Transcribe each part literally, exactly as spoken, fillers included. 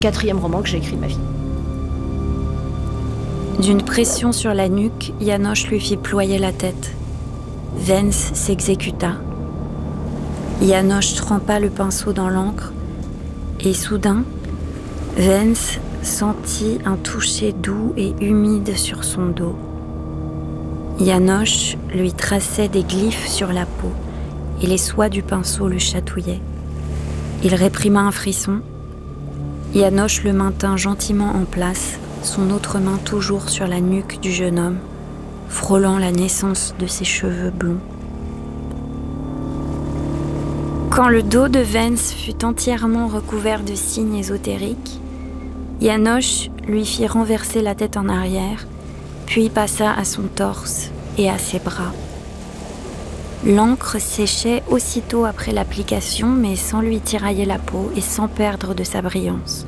Quatrième roman que j'ai écrit de ma vie. D'une pression sur la nuque, János lui fit ployer la tête. Vence s'exécuta. János trempa le pinceau dans l'encre et soudain, Vence sentit un toucher doux et humide sur son dos. János lui traçait des glyphes sur la peau et les soies du pinceau le chatouillaient. Il réprima un frisson. János le maintint gentiment en place, son autre main toujours sur la nuque du jeune homme, frôlant la naissance de ses cheveux blonds. Quand le dos de Vence fut entièrement recouvert de signes ésotériques, János lui fit renverser la tête en arrière, puis passa à son torse et à ses bras. L'encre séchait aussitôt après l'application, mais sans lui tirailler la peau et sans perdre de sa brillance.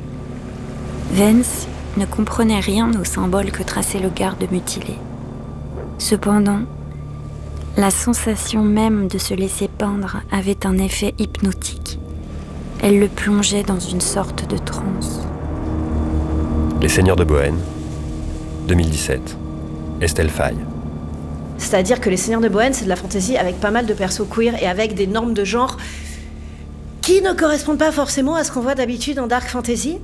Vence ne comprenait rien au symbole que traçait le garde mutilé. Cependant, la sensation même de se laisser peindre avait un effet hypnotique. Elle le plongeait dans une sorte de transe. Les Seigneurs de Bohême, deux mille dix-sept. Estelle Faye. C'est-à-dire que Les Seigneurs de Bohême, c'est de la fantaisie avec pas mal de persos queer et avec des normes de genre qui ne correspondent pas forcément à ce qu'on voit d'habitude en dark fantasy.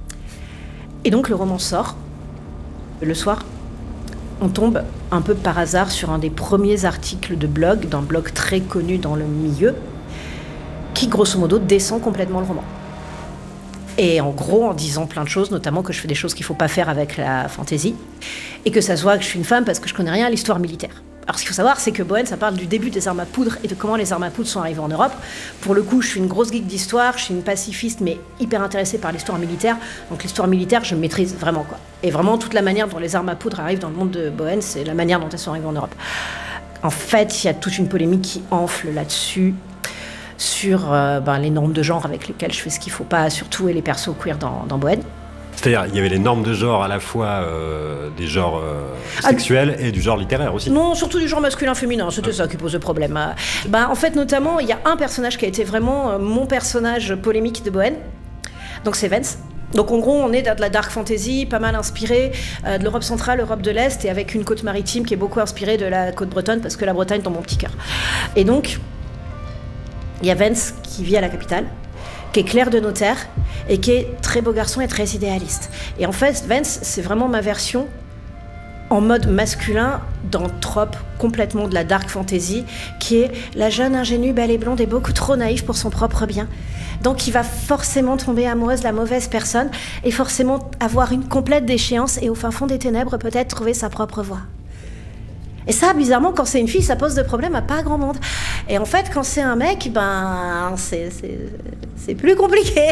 Et donc le roman sort. Le soir, on tombe un peu par hasard sur un des premiers articles de blog, d'un blog très connu dans le milieu, qui grosso modo descend complètement le roman. Et en gros, en disant plein de choses, notamment que je fais des choses qu'il ne faut pas faire avec la fantaisie, et que ça se voit que je suis une femme parce que je connais rien à l'histoire militaire. Alors ce qu'il faut savoir, c'est que Bohême, ça parle du début des armes à poudre et de comment les armes à poudre sont arrivées en Europe. Pour le coup, je suis une grosse geek d'histoire, je suis une pacifiste, mais hyper intéressée par l'histoire militaire. Donc l'histoire militaire, je maîtrise vraiment, quoi. Et vraiment, toute la manière dont les armes à poudre arrivent dans le monde de Bohême, c'est la manière dont elles sont arrivées en Europe. En fait, il y a toute une polémique qui enfle là-dessus, sur euh, ben, les normes de genre avec lesquelles je fais ce qu'il ne faut pas, surtout et les persos queer dans, dans Bohême. C'est-à-dire, il y avait les normes de genre à la fois euh, des genres euh, sexuels ah, et du genre littéraire aussi. Non, surtout du genre masculin-féminin, c'était ah. ça qui pose le problème. Ben, en fait, notamment, il y a un personnage qui a été vraiment euh, mon personnage polémique de Bohême, donc c'est Vence. Donc en gros, on est dans de la dark fantasy, pas mal inspiré euh, de l'Europe centrale, Europe de l'Est, et avec une côte maritime qui est beaucoup inspirée de la côte bretonne, parce que la Bretagne est dans mon petit cœur. Et donc, il y a Vence qui vit à la capitale, qui est clerc de notaire et qui est très beau garçon et très idéaliste. Et en fait, Vence, c'est vraiment ma version en mode masculin d'un trope complètement de la dark fantasy, qui est la jeune ingénue, belle et blonde et beaucoup trop naïve pour son propre bien. Donc il va forcément tomber amoureuse de la mauvaise personne et forcément avoir une complète déchéance et au fin fond des ténèbres peut-être trouver sa propre voie. Et ça, bizarrement, quand c'est une fille, ça pose de problème à pas grand monde. Et en fait, quand c'est un mec, ben, c'est, c'est, c'est plus compliqué.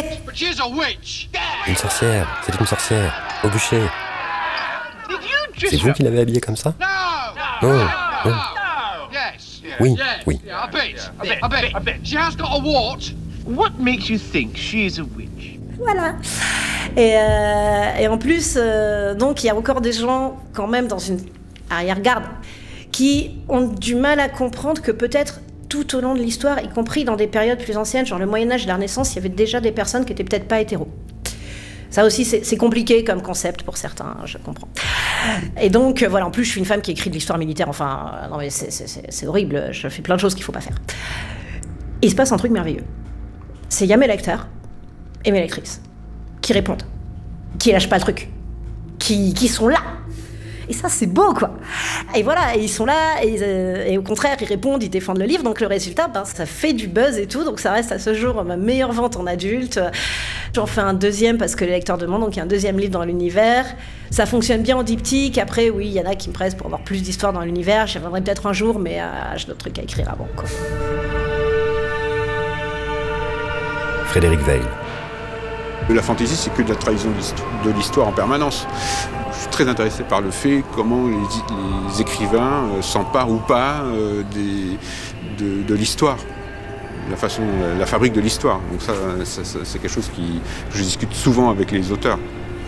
Une sorcière, c'est une sorcière, au bûcher. C'est vous qui l'avez habillée comme ça ? Non, non. Oui, oui. What makes you think she is a witch? Voilà. Et, euh, et en plus, euh, donc, il y a encore des gens, quand même, dans une arrière-garde, qui ont du mal à comprendre que peut-être tout au long de l'histoire, y compris dans des périodes plus anciennes, genre le Moyen-Âge et la Renaissance, il y avait déjà des personnes qui étaient peut-être pas hétéros. Ça aussi, c'est, c'est compliqué comme concept pour certains, je comprends. Et donc, voilà, en plus, je suis une femme qui écrit de l'histoire militaire, enfin, non mais c'est, c'est, c'est, c'est horrible, je fais plein de choses qu'il faut pas faire. Et il se passe un truc merveilleux. C'est il y a mes lecteurs et mes lectrices qui répondent, qui lâchent pas le truc, qui, qui sont là. Et ça, c'est beau, quoi. Et voilà, et ils sont là, et, euh, et au contraire, ils répondent, ils défendent le livre. Donc le résultat, ben, ça fait du buzz et tout. Donc ça reste à ce jour ma meilleure vente en adulte. J'en fais un deuxième parce que les lecteurs demandent. Donc il y a un deuxième livre dans l'univers. Ça fonctionne bien en diptyque. Après, oui, il y en a qui me pressent pour avoir plus d'histoires dans l'univers. J'y reviendrai peut-être un jour, mais euh, j'ai d'autres trucs à écrire avant, quoi. Frédéric Weil. La fantaisie, c'est que de la trahison de l'histoire en permanence. Je suis très intéressé par le fait comment les, les écrivains euh, s'emparent ou pas euh, des, de, de l'histoire, la façon, la fabrique de l'histoire. Donc ça, ça, ça c'est quelque chose qui, que je discute souvent avec les auteurs.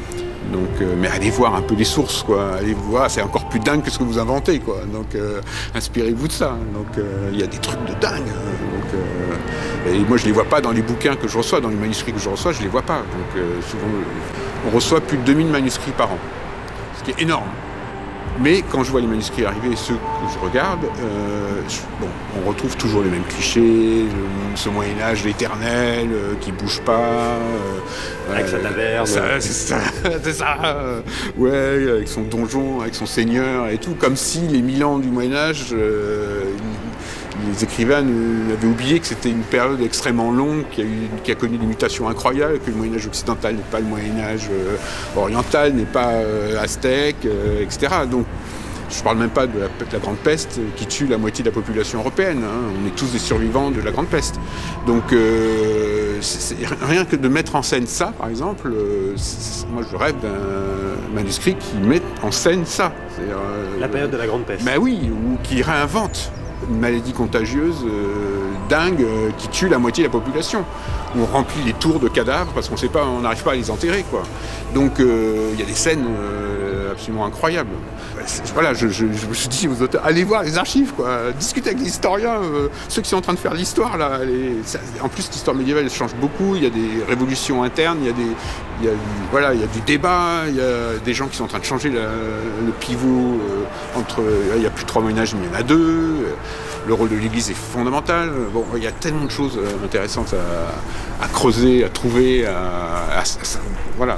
Donc, euh, mais allez voir un peu les sources, quoi. Allez voir, c'est encore plus dingue que ce que vous inventez, quoi. Donc, euh, inspirez-vous de ça. Donc, euh, il y a des trucs de dingue. Donc, euh, et moi, je les vois pas dans les bouquins que je reçois, dans les manuscrits que je reçois, je les vois pas. Donc, euh, souvent, on reçoit plus de deux mille manuscrits par an, ce qui est énorme. Mais quand je vois les manuscrits arriver, ceux que je regarde, euh, je, bon, on retrouve toujours les mêmes clichés, le, ce Moyen-Âge éternel euh, qui ne bouge pas. Euh, avec sa taverne. Ça, c'est ça, c'est ça. Euh, ouais, avec son donjon, avec son seigneur et tout, comme si les mille ans du Moyen-Âge, euh, les écrivains avaient oublié que c'était une période extrêmement longue, qui a, eu, qui a connu des mutations incroyables, que le Moyen-Âge occidental n'est pas le Moyen-Âge euh, oriental, n'est pas euh, aztèque, euh, et cetera. Donc, je ne parle même pas de la, de la Grande Peste qui tue la moitié de la population européenne. Hein. On est tous des survivants de la Grande Peste. Donc, euh, c'est, c'est, rien que de mettre en scène ça, par exemple, euh, moi je rêve d'un manuscrit qui met en scène ça. Euh, la période de la Grande Peste. Ben oui, ou qui réinvente une maladie contagieuse euh, dingue euh, qui tue la moitié de la population. On remplit les tours de cadavres parce qu'on sait pas, on n'arrive pas à les enterrer, quoi. Donc il euh, y a des scènes euh, absolument incroyables. C'est, voilà, je, je, je me suis dit aux auteurs, allez voir les archives, quoi. Discutez avec les historiens, euh, ceux qui sont en train de faire l'histoire là. Les, ça, en plus, l'histoire médiévale change beaucoup. Il y a des révolutions internes, il y a des, il y a, voilà, il y a du débat, il y a des gens qui sont en train de changer la, le pivot euh, entre. Il n'y a plus trois Moyen-Âge, mais il y en a deux. Le rôle de l'Église est fondamental. Bon, il y a tellement de choses intéressantes à, à creuser, à trouver, à, à, à, à, voilà.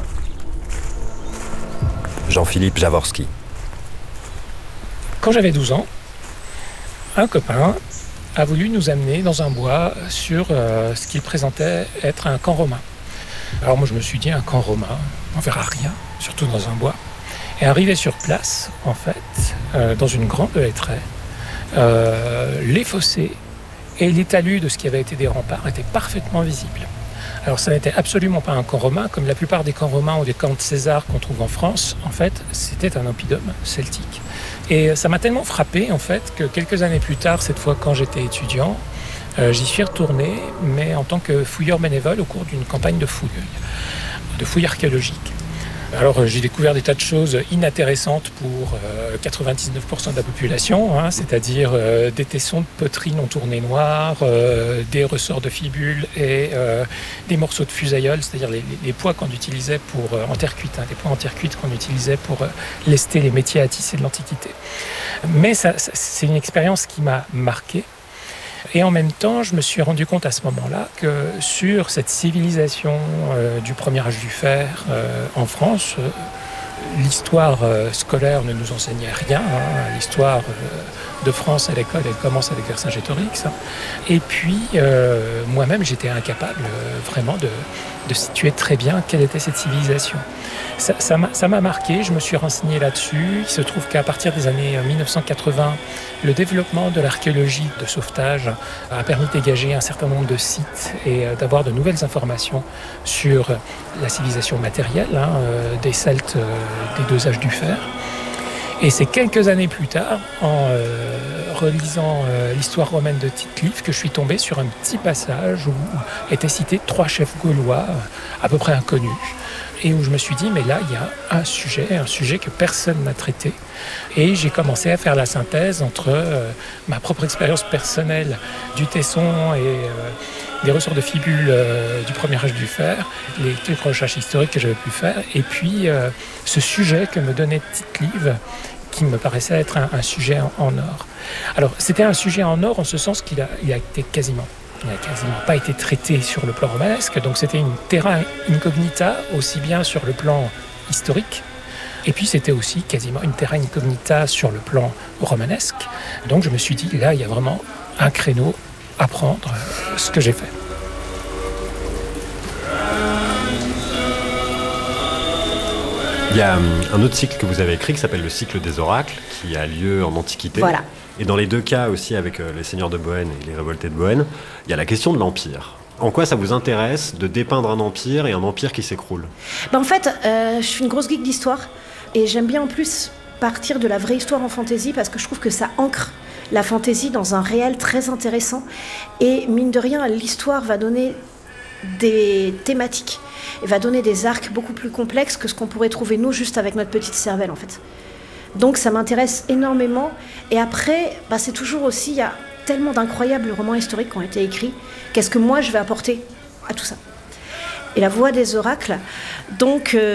Jean-Philippe Jaworski. Quand j'avais douze ans, un copain a voulu nous amener dans un bois sur euh, ce qu'il présentait être un camp romain. Alors moi je me suis dit, un camp romain, on verra rien, surtout dans un bois. Et arrivé sur place, en fait, euh, dans une grande hêtraie, euh, les fossés et les talus de ce qui avait été des remparts étaient parfaitement visibles. Alors ça n'était absolument pas un camp romain, comme la plupart des camps romains ou des camps de César qu'on trouve en France. En fait, c'était un oppidum celtique. Et ça m'a tellement frappé, en fait, que quelques années plus tard, cette fois quand j'étais étudiant, euh, j'y suis retourné, mais en tant que fouilleur bénévole au cours d'une campagne de fouille, de fouille archéologique. Alors j'ai découvert des tas de choses inintéressantes pour euh, quatre-vingt-dix-neuf pour cent de la population, hein, c'est-à-dire euh, des tessons de poterie non tournés noirs, euh, des ressorts de fibules et euh, des morceaux de fusaïole, c'est-à-dire les, les, les poids qu'on utilisait pour, euh, en terre cuite, hein, des poids en terre cuite qu'on utilisait pour euh, lester les métiers à tisser de l'Antiquité. Mais ça, ça, c'est une expérience qui m'a marqué. Et en même temps, je me suis rendu compte à ce moment-là que sur cette civilisation euh, du premier âge du fer euh, en France, euh, l'histoire euh, scolaire ne nous enseignait rien. Hein. L'histoire euh, de France à l'école, elle commence avec Vercingétorix. Hein. Et puis, euh, moi-même, j'étais incapable euh, vraiment de, de situer très bien quelle était cette civilisation. Ça, ça, m'a, ça m'a marqué, je me suis renseigné là-dessus. Il se trouve qu'à partir des années dix-neuf cent quatre-vingts, le développement de l'archéologie de sauvetage a permis de dégager un certain nombre de sites et d'avoir de nouvelles informations sur la civilisation matérielle, hein, des Celtes, des deux âges du fer. Et c'est quelques années plus tard, en euh, relisant euh, l'histoire romaine de Tite-Live, que je suis tombé sur un petit passage où étaient cités trois chefs gaulois à peu près inconnus. Et où je me suis dit, mais là, il y a un sujet, un sujet que personne n'a traité. Et j'ai commencé à faire la synthèse entre euh, ma propre expérience personnelle du tesson et euh, des ressorts de fibules euh, du premier âge du fer, les quelques recherches historiques que j'avais pu faire, et puis euh, ce sujet que me donnait Tite-Live, qui me paraissait être un, un sujet en, en or. Alors, c'était un sujet en or en ce sens qu'il a, il a été quasiment Il n'a quasiment pas été traité sur le plan romanesque, donc c'était une terra incognita, aussi bien sur le plan historique, et puis c'était aussi quasiment une terra incognita sur le plan romanesque. Donc je me suis dit, là, il y a vraiment un créneau à prendre, ce que j'ai fait. Il y a un autre cycle que vous avez écrit qui s'appelle le cycle des oracles, qui a lieu en Antiquité. Voilà. Et dans les deux cas aussi, avec les seigneurs de Bohême et les révoltés de Bohême, il y a la question de l'Empire. En quoi ça vous intéresse de dépeindre un empire et un empire qui s'écroule ? Ben en fait, euh, je suis une grosse geek d'histoire et j'aime bien en plus partir de la vraie histoire en fantasy parce que je trouve que ça ancre la fantasy dans un réel très intéressant. Et mine de rien, l'histoire va donner des thématiques et va donner des arcs beaucoup plus complexes que ce qu'on pourrait trouver nous juste avec notre petite cervelle en fait. Donc ça m'intéresse énormément. Et après, bah, c'est toujours aussi, il y a tellement d'incroyables romans historiques qui ont été écrits. Qu'est-ce que moi je vais apporter à tout ça ? Et la voix des oracles, donc... Euh,